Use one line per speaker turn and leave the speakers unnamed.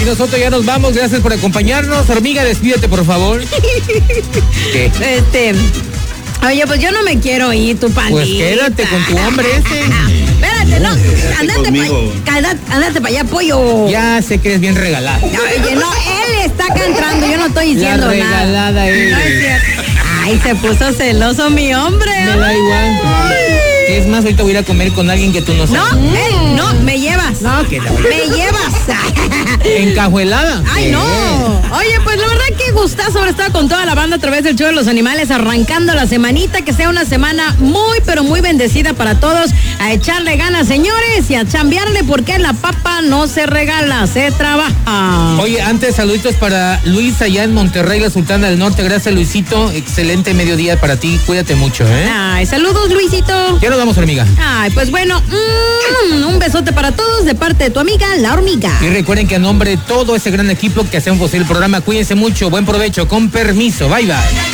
nosotros ya nos vamos, gracias por acompañarnos. Hormiga, despídete, por favor. ¿Qué?
Oye, pues yo no me quiero ir, tu pandita.
Pues quédate con tu hombre ese.
Espérate, no. Andate para allá, pollo.
Ya sé que eres bien regalada.
Oye, no, él está acá entrando, yo no estoy diciendo
nada. La regalada es.
No es cierto. Ay, se puso celoso mi hombre.
Me da igual. Es más, ahorita voy a ir a comer con alguien que tú no sabes.
No, me llevas.
No, que no.
Me llevas.
Encajuelada.
Ay, no. Oye, pues la verdad que gustazo haber estado con toda la banda a través del show de los animales, arrancando la semanita, que sea una semana muy, pero muy bendecida para todos. A echarle ganas, señores, y a chambearle, porque la papa no se regala, se trabaja.
Oye, antes, saluditos para Luis allá en Monterrey, la Sultana del Norte. Gracias, Luisito. Excelente mediodía para ti. Cuídate mucho, ¿eh?
Ay, saludos, Luisito.
Ya nos vamos, hormiga.
Ay, pues bueno, un besote para todos de parte de tu amiga, la hormiga.
Y recuerden que a nombre de todo ese gran equipo que hacemos posible el programa, cuídense mucho, buen provecho, con permiso, bye bye.